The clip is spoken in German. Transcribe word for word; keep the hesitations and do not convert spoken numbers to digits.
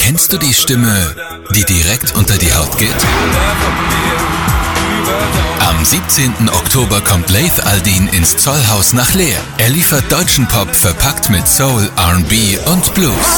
Kennst du die Stimme, die direkt unter die Haut geht? Am siebzehnten Oktober kommt Laith Al-Deen ins Zollhaus nach Leer. Er liefert deutschen Pop verpackt mit Soul, R und B und Blues.